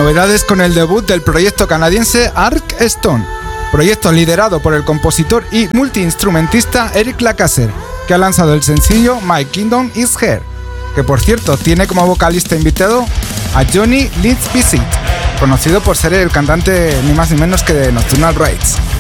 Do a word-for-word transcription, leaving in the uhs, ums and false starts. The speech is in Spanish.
Novedades con el debut del proyecto canadiense Arc Stone, proyecto liderado por el compositor y multiinstrumentista Eric Lacasser, que ha lanzado el sencillo My Kingdom Is Here, que por cierto tiene como vocalista invitado a Johnny Leeds Visit, conocido por ser el cantante ni más ni menos que de Nocturnal Rites.